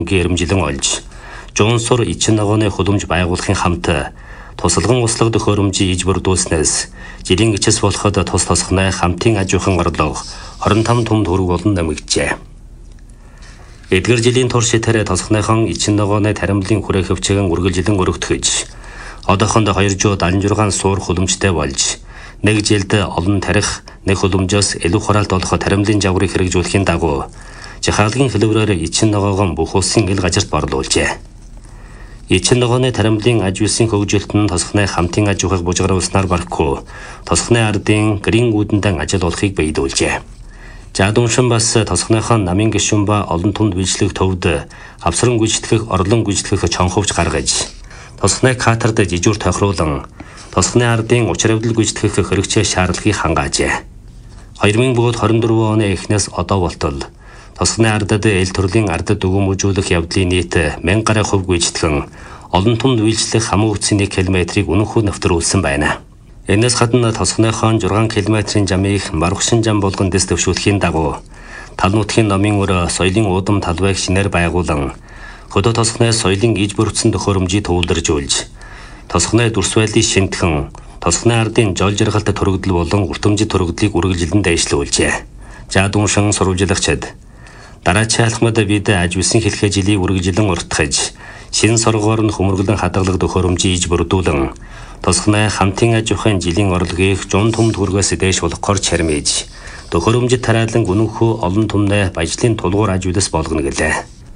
гэрэмжилэн олж, жуунсур ичин ногооны хөлөмж байгуулахын хамт тусалган услаг төхөөрөмжийг иж бүрдүүлснээс жилийн ичэс болоход тус тосгоны хамтын ажуухан орлого 25 түмэнд хүрэх болон нэмэгджээ. Эдгээр жилийн турш тэрэ тосгоныхон ичин ногооны таримлын хүрээ хөвчгөн үргэлжилэн өргөтгөж, одоохондоо 276 суур хөлөмжтэй болж, нэг жилд олон тарих нэг хөлөмжөөс илүү хураалт олох таримлын жаврыг хэрэгжүүлэхийн дагуу жихаалгын хэлбэрээр ичин ногоогон бүх улсын ил газарт борлуулжээ. Ичин ногооны таримлын аж үйлсийн хөгжилт нь тосгоны хамтын ажуухыг бужгаруулснаар барахгүй тосгоны ардын гэрийн үүдэнтэн ажил олохыг биелүүлжээ. Жаадуншин бас тосгоныхон намын гишүүн ба олон түмэнд үйлчлэх төвд авсран гүйцэтгэх, орлон гүйцэтгэх чонховч гаргаж, тосгоны катерд жижүүр тохируулан, тосгоны ардын учир явдал гүйцэтгэх хэрэгцээ шаардлагыг хангаажээ. 2024 оны эхнээс одоо болтол тосгоны ардад эл төрлийн ардад өгөөмжүүлэх явдлын нийт 1000 гаруй хувь гүйцэтгэн, олон түмэнд үйлчлэх хамаг үтсийн 1 км-ийг өнөхөөр нэвтрүүлсэн байна. Энэс гадна тосгоныхон 6 км-ийн жамыг маргушин жам болгон дэс төвшүүлэхийн дагуу тал нутгийн номын өр соёлын уудам талбайг шинээр байгуулан хөдөө тосгоны соёлын иж бүрдсэн төхөөрөмжийг төвлөржүүлж тосгоны дүрс байдлыг шинтгэн тосгоны ардын жол жаргалт төрөгдөл болон уртамжид төрөгдлийг үргэлжилэн дэвшлүүлжээ. Жаадуншин сурвалжлагчид дараачийн алхмад бид аж үйлсийн хэлхээ жилийг үргэлжилэн уртгаж шинэ соргоор нь хөмөргөлөн хадгалах төхөөрөмжийг иж бүрдүүлэн тосгоны хамтын ажуухын жилийн орлогыг зун түмэнд хүргээс дээш болгохоор чармиж төхөөрөмжид тараалан үнэнхүү олон түмнээ бажлын тулгуур аж үйлс болгоно гэлээ.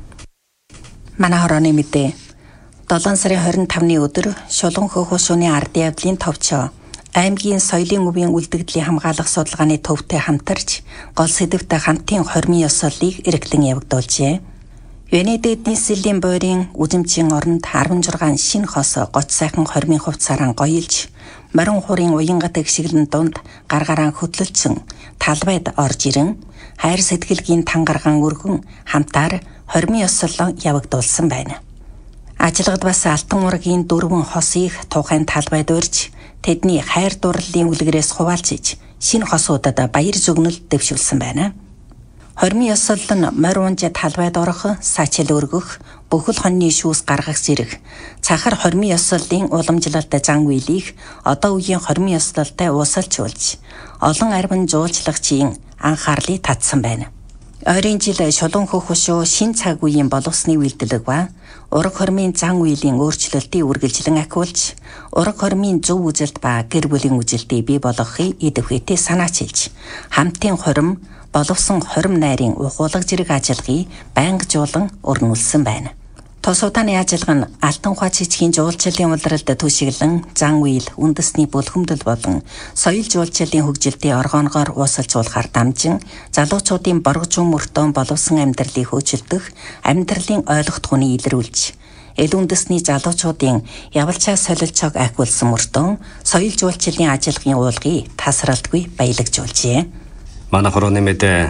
Манай хорооны мэдээ 7 сарын 25-ны өдөр Шулуун хөөхөө шөнийн ардын явдлын товчоо аймгийн соёлын өвийн үлдэгдлийн хамгаалах судалгааны төвтэй хамтарч гол сэдвтэй хамтын хормын ёслолыг эргэлэн явагдуулжээ. Венedig эдийн засгийн бойрын үзэмжийн оронд 16 шинэ хос гоц сайхан хормын хувцаараа гоёлж, морин хуурын уянгат гიშгэлэн дунд гаргараа хөтлөлцсөн талбайд орж ирэн, хайр сэтгэлгийн тангаргаан өргөн хамтаар хормын ёслол явагдуулсан байна. Ажилгад бас алтан ургийн 4 хосыг тухайн талбайд урьж, тэдний хайр дурлалын үлгэрээс хуваалцж, шинэ хосуудад баяр зүгнэл дэвшүүлсэн байна. Хормын ёслол нь морь унж талбайд орох, саачил өргөх, бүхэл хоньны шүүс гаргах зэрэг цахар хормын ёслолын уламжлалт зан үйлийг одоо үеийн хормын ёслолтой уусалжуулж, олон арвин жуулчлагчийн анхаарлыг татсан байна. Ойрын жил Шулуун хөөхөө шин цаг үеийн боловсны үйлдэлэг ба ураг хормын зан үйлийн өөрчлөлтийг үргэлжлэн ахиулж, ураг хормын зөв үжилт ба гэр бүлийн үжилтийг бий болгохыг идэвхтэй санаачилж, хамтын хорим боловсон хорим найрын ухуулга зэрэг ажиллагааг байнгажуулан өрнүүлсэн байна. Тус удааны ажиллагаа нь Алтан ухаа цэцгийн жуулчлалын улиралд түшиглэн зан үйл, үндэсний бүлхэмдэл болон соёл жуулчлалын хөгжилтийн оргооноор уусалжуулахаар дамжин залуучуудын боргожун мөртөө боловсон амьдралыг хөгжүүлэх, амьдралын ойлгох тухны илрүүлж, эл үндэсний залуучуудын явалчаа солилцоог ахиулсан мөртөө соёл жуулчлалын ажиллагааны уулгыг тасралтгүй баялагжуулжээ. Манай хорооны мэдээ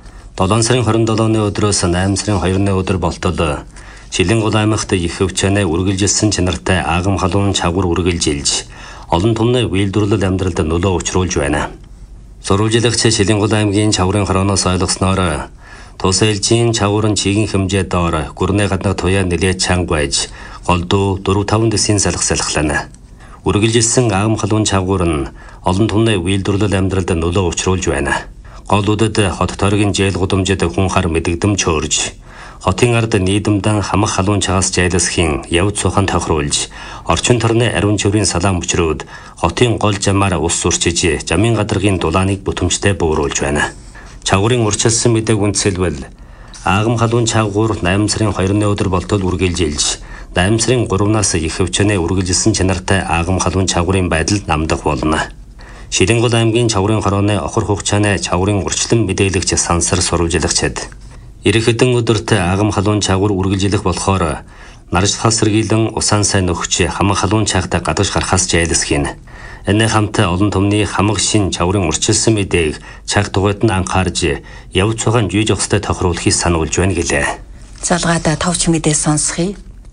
7 сарын 27-ны өдрөөс 8 сарын 2-ны өдөр болтол Шилэнгул аймагт их хөвчөөнө үргэлжилсэн чанартай аагам халуун чагвар үргэлжилж олон түмний үйлдвэрлэл амьдралд нөлөө учруулж байна. Сурвалжлагч Шилэнгул аймгийн чаврын хорооноос ойлгосноор тус ээлжийн чаврын чигийн хэмжээ доор гүрний гаднах туяа нэлээд чанга байж голдуу 4-5 дэсийн салхална. Үргэлжилсэн аагам халуун чагвар нь олон түмний үйлдвэрлэл амьдралд нөлөө учруулж байна. Голуудад хот тойргийн жээл гудамжид хүн хар мэдэгдэм чөөрж, хотын ард нийдэмдэн хамах халуун чагаас жайлсхийн явц сухан тохируулж, орчин төрний ариун чиврийн салаан мөчрөөд хотын гол жамаар ус сурчиж, жамын гадаргын дулааныг бүтэмжтэй бууруулж байна. Чагварын урчилсан мэдээг үндэслэвэл аагам халуун чагвар 8 сарын 2-ны өдөр болтол үргэлжилж, 8 сарын 3-наас их хөвчөөнө үргэлжилсэн чанартай аагам халуун чагварын байдал намдах болно. Шилэнгул аймгийн чаврын хорооны охор хугацааны чаврын урчлан мэдээлэгч сансар сурвалжлагчид ирэх хэдэн өдөрт аагам халуун чагвар үргэлжлэх болохоор нарж хасргилэн усан сайн өгч хамаг халуун чагтаа гадаж гарахаас жайлсхийн. Энэ хамт олон түмний хамаг шин чаврын урчилсан мэдээг цаг тугайд нь анхаарж явц байгаа жийж өгсөй тохируулахыг сануулж байна гэлээ. Залгаада товч мэдээ сонсхий.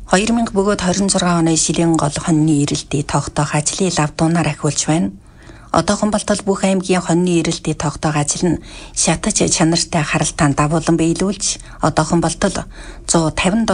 2026 оны Шилэн гол хоньны ирэлтийг тогтоох ажлыг лавдуунаар ахиулж байна. Одоохон болтол бүх аймгийн хоньны ирэлтийг тогтоох ажил нь шатаж чанартай харалтаан давуулан биелүүлж, одоохон болтол 157